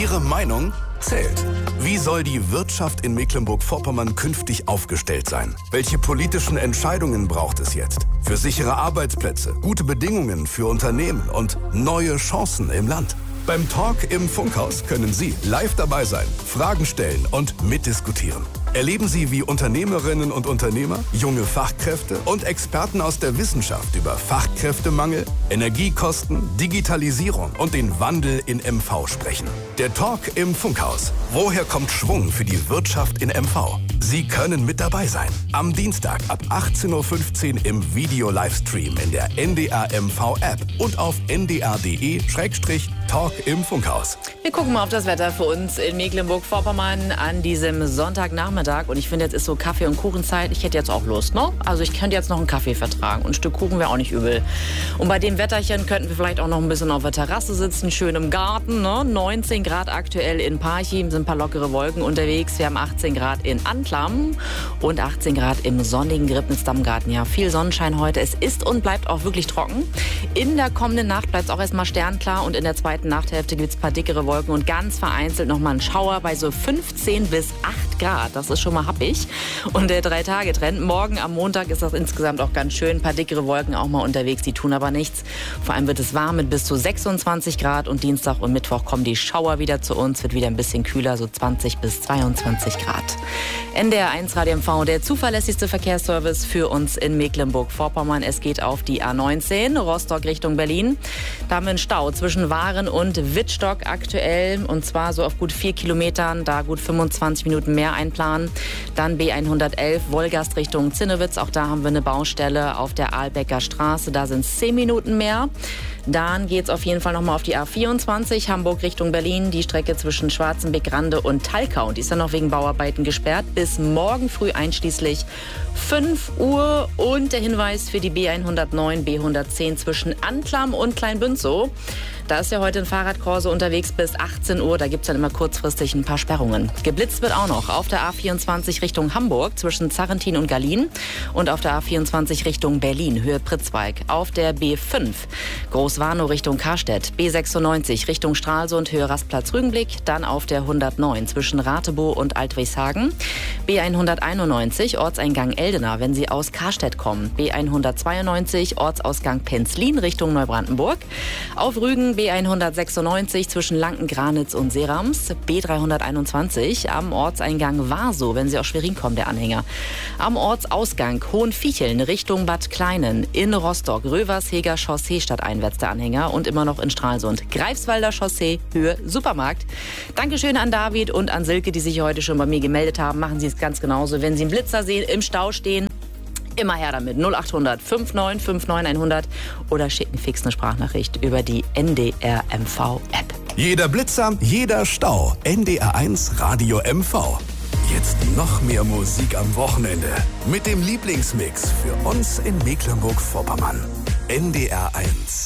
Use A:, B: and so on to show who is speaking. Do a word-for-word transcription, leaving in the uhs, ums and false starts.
A: Ihre Meinung zählt. Wie soll die Wirtschaft in Mecklenburg-Vorpommern künftig aufgestellt sein? Welche politischen Entscheidungen braucht es jetzt? Für sichere Arbeitsplätze, gute Bedingungen für Unternehmen und neue Chancen im Land. Beim Talk im Funkhaus können Sie live dabei sein, Fragen stellen und mitdiskutieren. Erleben Sie, wie Unternehmerinnen und Unternehmer, junge Fachkräfte und Experten aus der Wissenschaft über Fachkräftemangel, Energiekosten, Digitalisierung und den Wandel in M V sprechen. Der Talk im Funkhaus. Woher kommt Schwung für die Wirtschaft in M V? Sie können mit dabei sein. Am Dienstag ab achtzehn Uhr fünfzehn im Video-Livestream in der N D R M V-App und auf n d r punkt d e Schrägstrich Talk im Funkhaus.
B: Wir gucken mal auf das Wetter für uns in Mecklenburg-Vorpommern an diesem Sonntagnachmittag. Und ich finde, jetzt ist so Kaffee- und Kuchenzeit. Ich hätte jetzt auch Lust, ne? Also ich könnte jetzt noch einen Kaffee vertragen. Und ein Stück Kuchen wäre auch nicht übel. Und bei dem Wetterchen könnten wir vielleicht auch noch ein bisschen auf der Terrasse sitzen, schön im Garten, ne? neunzehn Grad aktuell in Parchim, sind ein paar lockere Wolken unterwegs. Wir haben achtzehn Grad in Anklam und achtzehn Grad im sonnigen Grippnitz-Dammgarten. Ja, viel Sonnenschein heute. Es ist und bleibt auch wirklich trocken. In der kommenden Nacht bleibt es auch erstmal sternklar und in der zweiten Nachthälfte gibt es ein paar dickere Wolken und ganz vereinzelt nochmal ein Schauer bei so fünfzehn bis acht Grad. Das ist schon mal happig. Und der Drei-Tage-Trend. Morgen am Montag ist das insgesamt auch ganz schön. Ein paar dickere Wolken auch mal unterwegs, die tun aber nichts. Vor allem wird es warm mit bis zu sechsundzwanzig Grad und Dienstag und Mittwoch kommen die Schauer wieder zu uns. Wird wieder ein bisschen kühler, so zwanzig bis zweiundzwanzig Grad. N D R eins Radio M V, der zuverlässigste Verkehrsservice für uns in Mecklenburg-Vorpommern. Es geht auf die A neunzehn, Rostock Richtung Berlin. Da haben wir einen Stau zwischen Waren und Wittstock aktuell. Und zwar so auf gut vier Kilometern, da gut fünfundzwanzig Minuten mehr einplanen. Dann B hundertelf, Wolgast Richtung Zinnewitz. Auch da haben wir eine Baustelle auf der Ahlbecker Straße. Da sind es zehn Minuten mehr. Dann geht es auf jeden Fall nochmal auf die A vierundzwanzig, Hamburg Richtung Berlin. Die Strecke zwischen Schwarzenbeck-Rande und Talkau. Und die ist dann noch wegen Bauarbeiten gesperrt. Bis morgen früh einschließlich fünf Uhr. Und der Hinweis für die B hundertneun, B hundertzehn zwischen Anklam und Kleinbünzow. Da ist ja heute ein Fahrradkorso unterwegs bis achtzehn Uhr. Da gibt es dann immer kurzfristig ein paar Sperrungen. Geblitzt wird auch noch auf der A vierundzwanzig Richtung Hamburg zwischen Zarrentin und Gallien. Und auf der A vierundzwanzig Richtung Berlin, Höhe Pritzwalk. Auf der B fünf Großwarnow Richtung Karstedt. B sechsundneunzig Richtung Stralsund, Höhe Rastplatz Rügenblick. Dann auf der hundertneun zwischen Ratebow und Altwieshagen. B hunderteinundneunzig Ortseingang Eldena, wenn Sie aus Karstedt kommen. B hundertzweiundneunzig Ortsausgang Penzlin Richtung Neubrandenburg. Auf Rügen B hundertsechsundneunzig zwischen Lanken-Granitz und Serams. B dreihunderteinundzwanzig am Ortseingang Warsow, wenn Sie aus Schwerin kommen, der Anhänger. Am Ortsausgang Hohenviecheln Richtung Bad Kleinen. In Rostock Röversheger Chaussee stadteinwärts der Anhänger und immer noch in Stralsund. Greifswalder Chaussee, Höhe Supermarkt. Dankeschön an David und an Silke, die sich heute schon bei mir gemeldet haben. Machen Sie es ganz genauso. Wenn Sie einen Blitzer sehen, im Stau stehen, immer her damit. null achthundert fünfundneunzig neunundfünfzig hundert oder schicken fix eine Sprachnachricht über die N D R M V-App.
A: Jeder Blitzer, jeder Stau. N D R eins Radio M V. Jetzt noch mehr Musik am Wochenende. Mit dem Lieblingsmix für uns in Mecklenburg-Vorpommern. N D R eins.